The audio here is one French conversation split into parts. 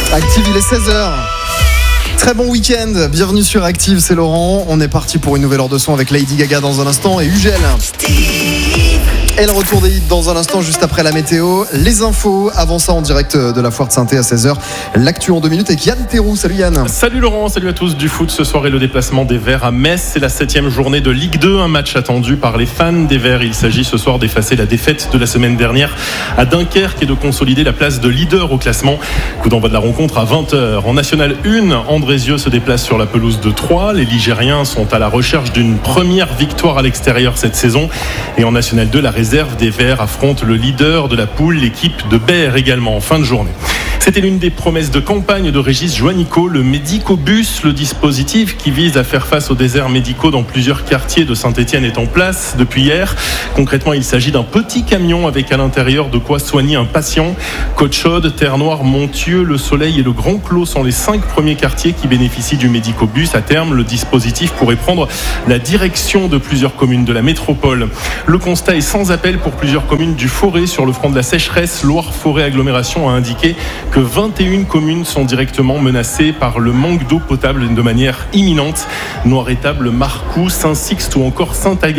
Active, il est 16h. Très bon week-end, bienvenue sur Active, c'est Laurent. On est parti pour une nouvelle heure de son avec Lady Gaga dans un instant et Ugel. Et le retour des hits dans un instant, juste après la météo. Les infos, avant ça en direct de la foire de Saint-Étienne à 16h. L'actu en 2 minutes avec Yann Théroux. Salut Yann. Salut Laurent, salut à tous. Du foot ce soir et le déplacement des Verts à Metz. C'est la 7e journée de Ligue 2, un match attendu par les fans des Verts. Il s'agit ce soir d'effacer la défaite de la semaine dernière à Dunkerque et de consolider la place de leader au classement. Coup d'envoi de la rencontre à 20h. En National 1, Andrézieux se déplace sur la pelouse de Troyes. Les Ligériens sont à la recherche d'une première victoire à l'extérieur cette saison. Et en National 2, la réserve des Verts affronte le leader de la poule, l'équipe de Berre également en fin de journée. C'était l'une des promesses de campagne de Régis Juanico, le Médicobus, le dispositif qui vise à faire face aux déserts médicaux dans plusieurs quartiers de Saint-Étienne est en place depuis hier. Concrètement, il s'agit d'un petit camion avec à l'intérieur de quoi soigner un patient. Côte-Chaude, Terre-Noire, Montieux, Le Soleil et le Grand Clos sont les 5 premiers quartiers qui bénéficient du Médicobus. À terme, le dispositif pourrait prendre la direction de plusieurs communes de la métropole. Le constat est sans appel pour plusieurs communes du Forêt. Sur le front de la sécheresse, Loire-Forêt Agglomération a indiqué que 21 communes sont directement menacées par le manque d'eau potable de manière imminente. Noir-Étable, Marcoux, Saint-Sixte ou encore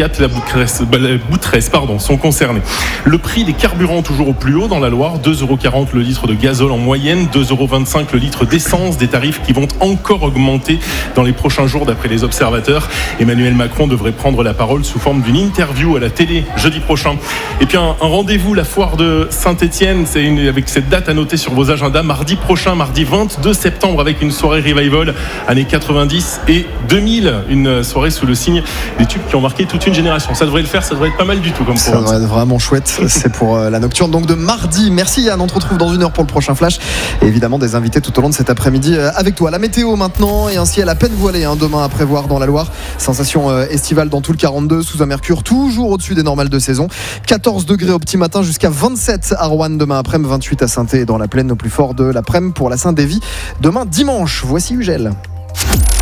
Sainte-Agathe-la-Boutresse sont concernés. Le prix des carburants toujours au plus haut dans la Loire, 2,40€ le litre de gazole en moyenne, 2,25€ le litre d'essence, des tarifs qui vont encore augmenter dans les prochains jours d'après les observateurs. Emmanuel Macron devrait prendre la parole sous forme d'une interview à la télé jeudi prochain. Et puis un rendez-vous, la foire de Saint-Étienne, avec cette date à noter sur vos agendas, mardi prochain, mardi 22 septembre, avec une soirée revival années 90 et 2000, une soirée sous le signe des tubes qui ont marqué toute une génération. Ça devrait le faire, ça devrait être pas mal du tout comme ça devrait être vraiment chouette. C'est pour la nocturne donc de mardi. Merci Yann, on te retrouve dans une heure pour le prochain flash et évidemment des invités tout au long de cet après-midi avec toi. La météo maintenant, et un ciel à peine voilé demain à prévoir dans la Loire. Sensation estivale dans tout le 42 sous un mercure toujours au-dessus des normales de saison. 14 degrés au petit matin jusqu'à 27 à Roanne demain après-midi, 28 à Saint-Étienne dans la plaine au plus fort de l'après-midi pour la Saint-Dévie demain dimanche. Voici Ugel.